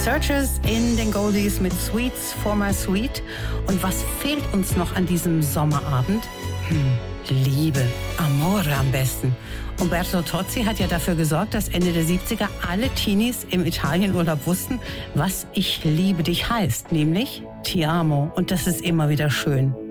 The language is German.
Searchers in den Goldies mit Sweets for my sweet. Und was fehlt uns noch an diesem Sommerabend? Liebe, Amore am besten. Umberto Tozzi hat ja dafür gesorgt, dass Ende der 70er alle Teenies im Italienurlaub wussten, was ich liebe dich heißt, nämlich Ti amo. Und das ist immer wieder schön.